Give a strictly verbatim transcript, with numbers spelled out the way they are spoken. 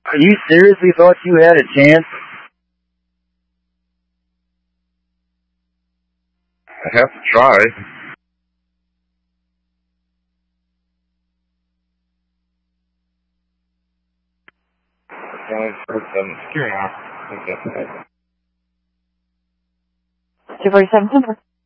You seriously thought you had a chance? I have to try. Only for some security now. two forty-seven,